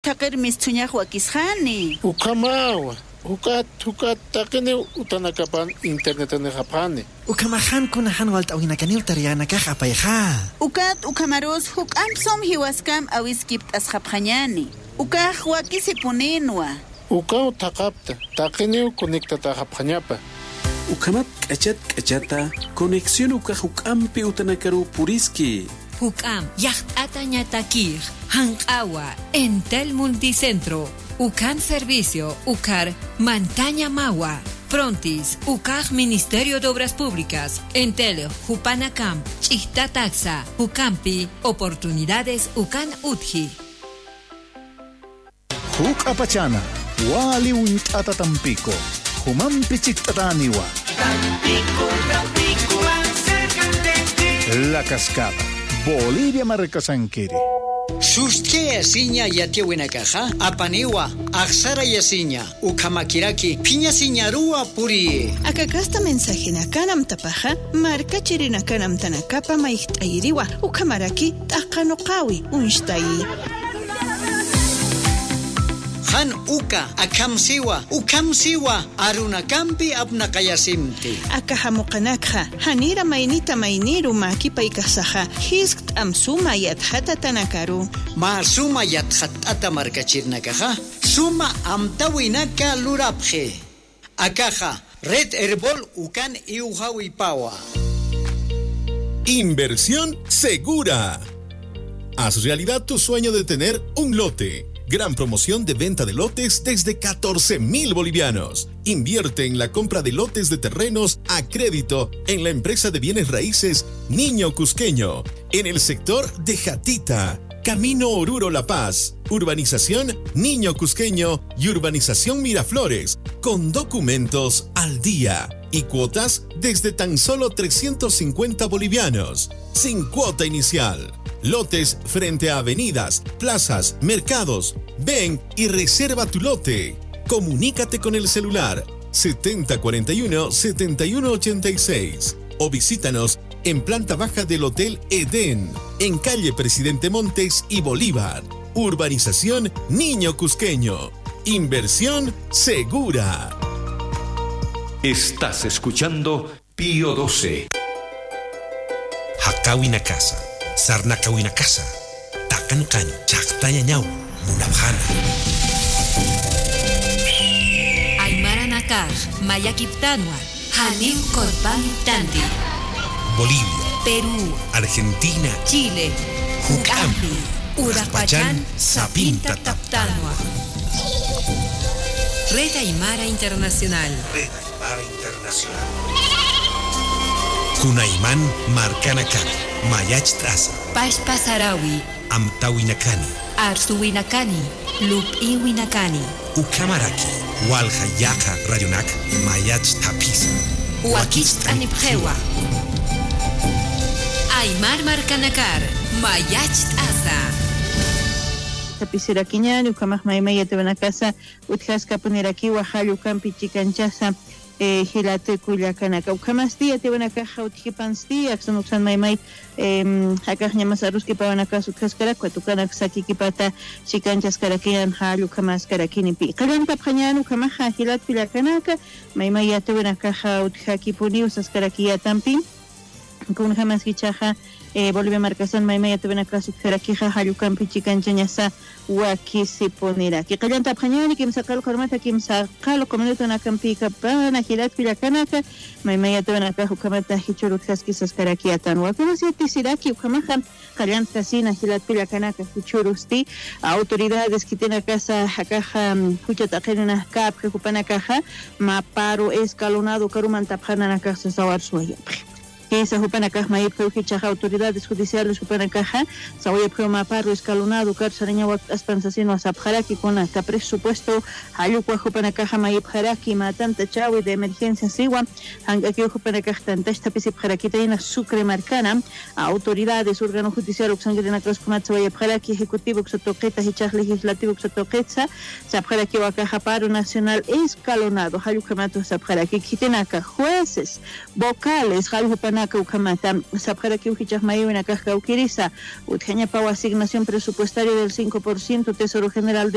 taqir mistuñaq wakisqani. Ukamawa. Ukat taqini utanakapan internet nejapani. Ukamahan kunahan walt'awinakani utariyanakaq apayqa. Ukat ukamaros huk'amsom hiwaskam awiskipt asqapqañani. Ukaq wakisipuninwa. Ukaw taqapta taqini conectata hapqañapa. Ukamat k'achata conexión uk'ampi utanakaru puriski. Huk'am yaqt'ata ñatakij hanq'awa Entel Multicentro. Ucan Servicio, Ucar, Mantaña Mawa, Prontis, Ucaj Ministerio de Obras Públicas, Entel, Jupanacam, Chista Taxa, Ucampi, Oportunidades Ucan Utji. Huk Apachana, Wali Wintata Tampico, Humampi Chictataniwa. Tampico, acércate. La Cascada, Bolivia Marcasanquiri. Susque asiña yatiwina caja, apaniwa, axara yasiña, ukamakiraki, piña siñarua puri. Akakasta mensajina kanam tapaja, marca chirina kanam tanakapa maihtairiwa, ukamaraki, takanokawi, unshtai. Han uka, ukamsiwa, arunakampi apnakayasimti. Akahamukanakha, hanira mainita mainiru maki paikasaha, hiskt amsuma yathata tanakaru. Ma suma yathatata markachirnakaha, suma amtawinaka lurapje. Akaja, Red Herbol ukan iuhawi pawa. Inversión segura. Haz realidad tu sueño de tener un lote. Gran promoción de venta de lotes desde 14,000 bolivianos. Invierte en la compra de lotes de terrenos a crédito en la empresa de bienes raíces Niño Cusqueño, en el sector de Jatita, Camino Oruro La Paz, Urbanización Niño Cusqueño y Urbanización Miraflores, con documentos al día y cuotas desde tan solo 350 bolivianos, sin cuota inicial. Lotes frente a avenidas, plazas, mercados. Ven y reserva tu lote. Comunícate con el celular 7041-7186 o visítanos en planta baja del Hotel Edén, en calle Presidente Montes y Bolívar. Urbanización Niño Cusqueño. Inversión segura. Estás escuchando Pío 12. Hakawina casa. Sarnakawina casa, takan kan, chaktaya ñaw, munabjana. Aymara Nakaj, Mayakiptanwa, Hanim Korpan Tanti. Bolivia, Perú, Argentina, Chile, Jucampi, Urapachán, Sapinta Taptanwa. Red Aymara Internacional. Red Aymara Internacional. Kunaiman Marcanacan, Mayach Traza, Pashpa Sarawi, Amtawinakani, Arsuwinakani, Lupiwinakani, Ukamaraki, Walhayaka Rayonak, Mayach Tapisa, Wakich Anipjewa, Aymar Marcanakar, Mayach Asa. Tapisiraquiñani, Ukamaj Maimaya Tebanacasa, Utjaska Puneraki, Wahalu Campi Chicanchasa. Hilate Culiacanaka, Ucamastia, Tebanakaja, Utjipanstia, Xonuxan Maimai, Hakajñamasaruski Pavanakasu Cascaraca, Tucanak Saki Kipata, Chicanchas Caraquian, Halu Camas Caracini Pi. Calanta Pañano, Camaja, Hilat Culiacanaka, Maimaya Tebanakaja, Utjakipunius, Ascaraquia Tampin, con Jamas Gichaja. Bolivia Marcasan Maimaya Tebanakasu Caraquija, Halu Campi Chicanchañasa, Wakisiponira. Que Calanta Pañani, Kim Sakalo Carmata, Kim Sakalo, Comunito Nakampi Capana, Hilat Culiacanaka, Maimaya Tebanakahu Kamata, Hichurutkaski Saskarakiatan, Wakusi Tisiraki, Ukamahan, Calanta Sina, Hilat Culiacanaka, Hichurusti, autoridades que tienen casa, Hakaja, Huchatajena, Cap, Recupanakaja, Maparo Escalonado, Carumantapana, Nakasa Sawar Suaya. Esa Jupanacaj Maipro Hichaja, autoridades judiciales Jupanakaja, Sawaya Proma Parro Escalonado, Carsareña Aspansasino Asapjaraki con hasta presupuesto, Hayukwa Jupanakaja Maipjaraki, Matanta Chawi de emergencia Siwa, Hangaki Jupanakaj Tantesta Pisipjarakitaina Sucre Marcana, autoridades, órgano judicial Oxangrena Crascumat Sawaya Pjaraki, Ejecutivo Xotoqueta, Hichaj Legislativo Xotoquetza, Sapjaraki Wakaja Paro Nacional Escalonado, Hayukamato Sapjaraki, Kitenaka, jueces, vocales, Hayupanaka Ukamata, Sapjaraki Uhichaj Mayuina Kajka Ukirisa, Utjeña Pau asignación presupuestaria del 5%, Tesoro General de